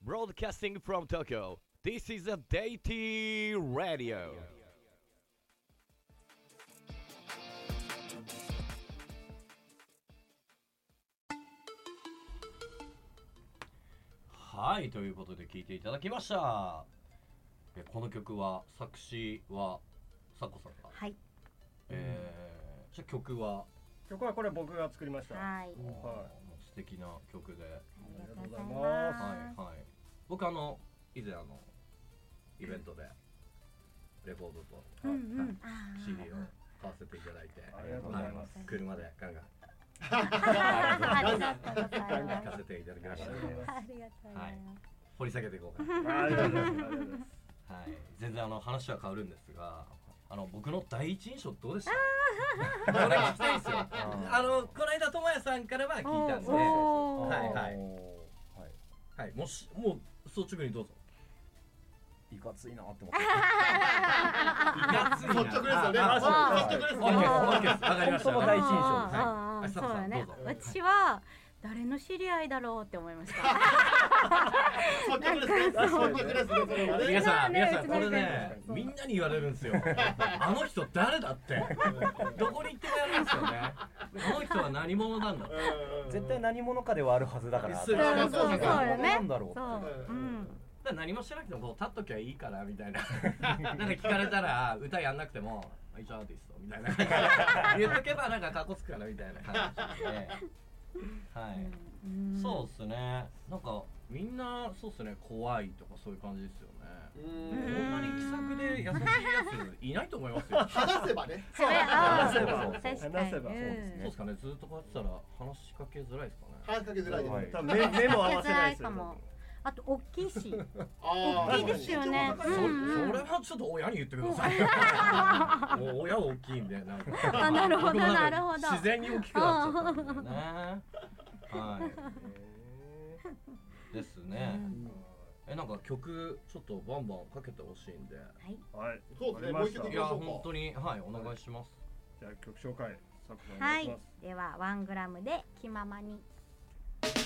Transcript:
Broadcasting from Tokyo. This is a Deity Radio. はい、ということで聴いていただきました。この曲は作詞はさこさんが。 はい。 じゃあ曲はこれ僕が作りました。 はい。 素敵な曲で。 ありがとうございます。 はいはい。僕以前イベントでレコードと、CD を買わせていただいて、 ありがとうございます。 車でガンガンありがとうございます。 聞かせていただきました。 ありがとうございます。 掘り下げていこうかな。 ありがとうございます。 はい、全然話は変わるんですが、僕の第一印象どうでした？これ聞きたいんですよ。この間智也さんからは聞いたんで、はい、もう率直にどうぞ。 いかついなって思って。 いかついな。 率直ですよね。率直ですね。 わかりました。 本当の第一印象。 そうだね。私は誰の知り合いだろうって思いました。 皆さんこれね、みんなに言われるんですよ。あの人誰だって。どこに行ってもやるんですよね。あの人は何者なんだって。 絶対何者かではあるはずだから。 そうよね。 なんだろう。 何もしなくても立っときゃいいからみたいな。なんか聞かれたら歌やんなくても一応アーティストみたいな言っとけばなんかカッコつくからみたいな感じで。はい、そうですね。なんかみんなそうですね、怖いとかそういう感じですよね。こんなに気さくで優しいやついないと思いますよ。 話せばね。 話せばそうですかね。ずっとこうやってたら話しかけづらいですかね。 話しかけづらいです。 多分目も合わせないですよ。 あと大きいし、大きいですよね。 それはちょっと親に言ってください。もう親大きいんで、なんか。 なるほどなるほど。 自然に大きくなっちゃったんだよね。はい。ですね。なんか曲ちょっとバンバンかけてほしいんで。はい。 そうですね。もう一曲いきましょうか。 いや本当にはいお願いします。 じゃあ曲紹介。 はい。では1グラムで気ままに。